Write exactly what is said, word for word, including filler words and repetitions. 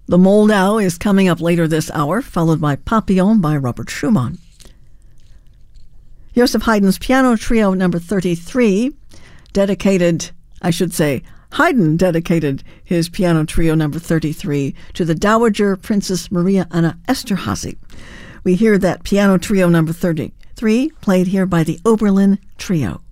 The Moldau is coming up later this hour, followed by Papillon by Robert Schumann. Joseph Haydn's Piano Trio number thirty-three, dedicated, I should say, Haydn dedicated his Piano Trio number thirty-three to the Dowager Princess Maria Anna Esterhazy. We hear that Piano Trio number thirty-three played here by the Oberlin Trio.